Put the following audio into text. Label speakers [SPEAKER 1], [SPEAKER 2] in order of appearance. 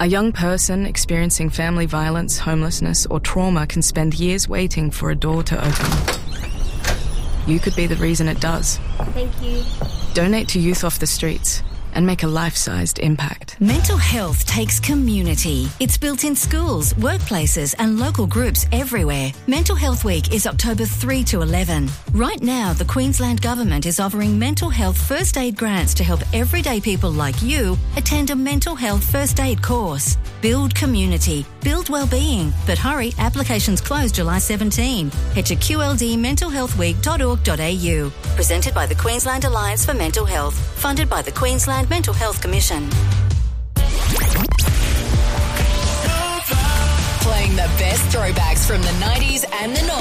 [SPEAKER 1] A young person experiencing family violence, homelessness, or trauma can spend years waiting for a door to open. You could be the reason it does.
[SPEAKER 2] Thank you.
[SPEAKER 1] Donate to Youth Off the Streets and make a life-sized impact.
[SPEAKER 3] Mental health takes community. It's built in schools, workplaces and local groups everywhere. Mental Health Week is October 3 to 11. Right now, the Queensland Government is offering mental health first aid grants to help everyday people like you attend a mental health first aid course. Build community, build wellbeing. But hurry, applications close July 17. Head to qldmentalhealthweek.org.au. Presented by the Queensland Alliance for Mental Health. Funded by the Queensland Mental Health Commission.
[SPEAKER 4] Playing the best throwbacks from the 90s and the 90s.